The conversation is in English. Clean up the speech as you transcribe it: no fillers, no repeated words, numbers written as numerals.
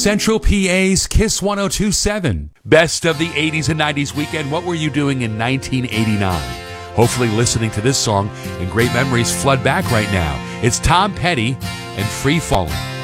Central PA's Kiss 1027. Best of the 80s and 90s weekend. What were you doing in 1989? Hopefully listening to this song and great memories flood back right now. It's Tom Petty and Free Fallin'.